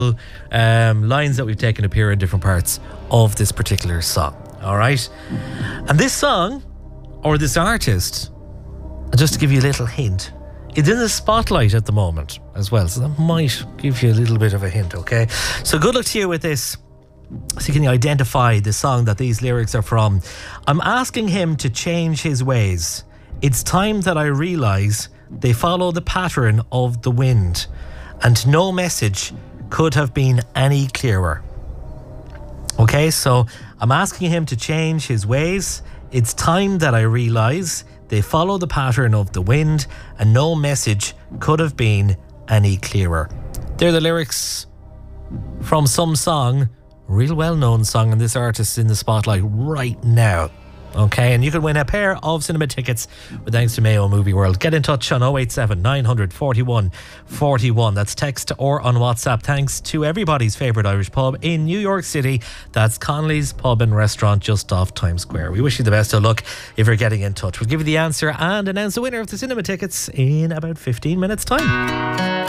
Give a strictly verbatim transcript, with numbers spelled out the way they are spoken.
um, lines that we've taken appear in different parts of this particular song. All right. And this song, or this artist, just to give you a little hint, it's in the spotlight at the moment as well. So that might give you a little bit of a hint, okay? So good luck to you with this. So can you identify the song that these lyrics are from? I'm asking him to change his ways. It's time that I realise they follow the pattern of the wind, and no message could have been any clearer. Okay, so I'm asking him to change his ways. It's time that I realise they follow the pattern of the wind, and no message could have been any clearer. They're the lyrics from some song, real well-known song, and this artist is in the spotlight right now. Okay, and you can win a pair of cinema tickets with thanks to Mayo Movie World. Get in touch on oh eight seven, nine hundred, forty-one, forty-one. That's text or on WhatsApp. Thanks to everybody's favourite Irish pub in New York City. That's Connolly's Pub and Restaurant just off Times Square. We wish you the best of luck if you're getting in touch. We'll give you the answer and announce the winner of the cinema tickets in about fifteen minutes time.